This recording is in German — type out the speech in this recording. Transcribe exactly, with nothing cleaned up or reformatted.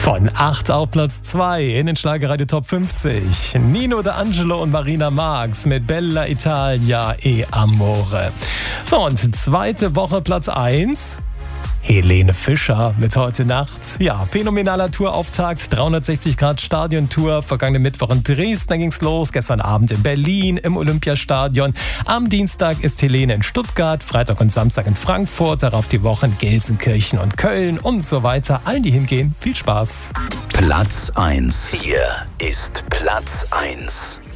Von acht auf Platz zwei in den Schlagerradio Top fünfzig. Nino D'Angelo und Marina Marx mit Bella Italia e Amore. So, und zweite Woche Platz eins. Helene Fischer mit Heute Nacht. Ja, phänomenaler Tourauftakt, dreihundertsechzig Grad Stadiontour. Vergangenen Mittwoch in Dresden, da ging's los. Gestern Abend in Berlin im Olympiastadion. Am Dienstag ist Helene in Stuttgart, Freitag und Samstag in Frankfurt, darauf die Woche in Gelsenkirchen und Köln und so weiter. Allen, die hingehen, viel Spaß. Platz eins. Hier ist Platz eins.